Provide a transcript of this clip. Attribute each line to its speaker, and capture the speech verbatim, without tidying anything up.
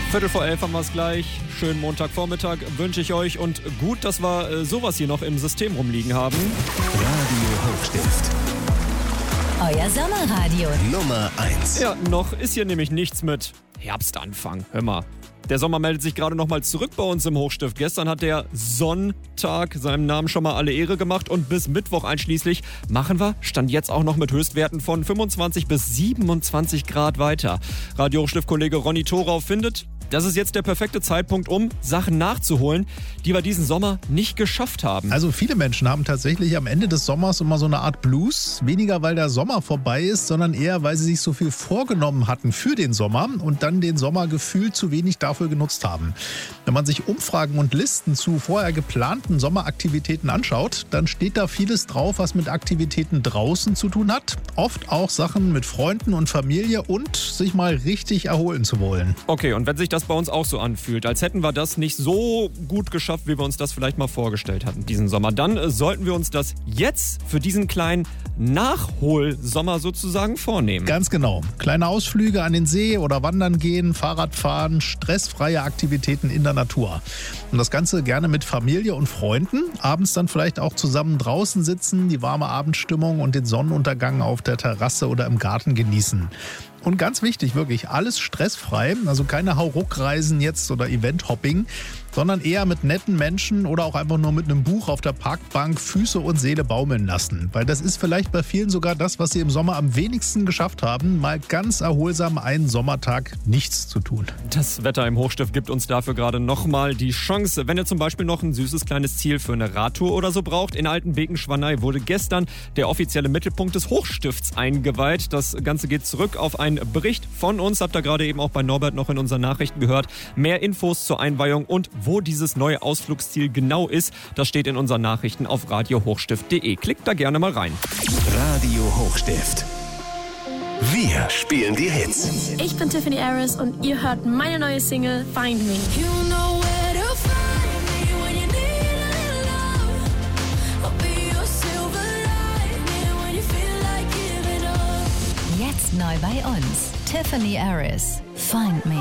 Speaker 1: Viertel vor elf haben wir es gleich. Schönen Montagvormittag wünsche ich euch und gut, dass wir äh, sowas hier noch im System rumliegen haben.
Speaker 2: Radio Hochstift.
Speaker 3: Euer Sommerradio.
Speaker 2: Nummer eins.
Speaker 1: Ja, noch ist hier nämlich nichts mit Herbstanfang. Hör mal. Der Sommer meldet sich gerade noch mal zurück bei uns im Hochstift. Gestern hat der Sonntag seinem Namen schon mal alle Ehre gemacht und bis Mittwoch einschließlich machen wir, stand jetzt auch noch mit Höchstwerten von fünfundzwanzig bis siebenundzwanzig Grad weiter. Radio Hochstift-Kollege Ronny Thorau findet, das ist jetzt der perfekte Zeitpunkt, um Sachen nachzuholen, die wir diesen Sommer nicht geschafft haben.
Speaker 4: Also viele Menschen haben tatsächlich am Ende des Sommers immer so eine Art Blues. Weniger, weil der Sommer vorbei ist, sondern eher, weil sie sich so viel vorgenommen hatten für den Sommer und dann den Sommer gefühlt zu wenig dafür genutzt haben. Wenn man sich Umfragen und Listen zu vorher geplanten Sommeraktivitäten anschaut, dann steht da vieles drauf, was mit Aktivitäten draußen zu tun hat. Oft auch Sachen mit Freunden und Familie und sich mal richtig erholen zu wollen.
Speaker 1: Okay, und wenn sich das bei uns auch so anfühlt, als hätten wir das nicht so gut geschafft, wie wir uns das vielleicht mal vorgestellt hatten diesen Sommer, dann äh, sollten wir uns das jetzt für diesen kleinen Nachholsommer sozusagen vornehmen.
Speaker 4: Ganz genau. Kleine Ausflüge an den See oder wandern gehen, Fahrrad fahren, stressfreie Aktivitäten in der Natur. Und das Ganze gerne mit Familie und Freunden. Abends dann vielleicht auch zusammen draußen sitzen, die warme Abendstimmung und den Sonnenuntergang auf der Terrasse oder im Garten genießen. Und ganz wichtig, wirklich alles stressfrei, also keine Hauruck-Reisen jetzt oder Event-Hopping, sondern eher mit netten Menschen oder auch einfach nur mit einem Buch auf der Parkbank Füße und Seele baumeln lassen. Weil das ist vielleicht bei vielen sogar das, was sie im Sommer am wenigsten geschafft haben, mal ganz erholsam einen Sommertag nichts zu tun.
Speaker 1: Das Wetter im Hochstift gibt uns dafür gerade nochmal die Chance. Wenn ihr zum Beispiel noch ein süßes kleines Ziel für eine Radtour oder so braucht, in Altenbeken-Schwanei wurde gestern der offizielle Mittelpunkt des Hochstifts eingeweiht. Das Ganze geht zurück auf einen Bericht von uns, habt ihr gerade eben auch bei Norbert noch in unseren Nachrichten gehört. Mehr Infos zur Einweihung und wo dieses neue Ausflugsziel genau ist, das steht in unseren Nachrichten auf radio hochstift punkt de. Klickt da gerne mal rein.
Speaker 2: Radio Hochstift. Wir spielen die Hits.
Speaker 5: Ich bin Tiffany Harris und ihr hört meine neue Single Find Me.
Speaker 3: Jetzt neu bei uns. Tiffany Harris. Find Me.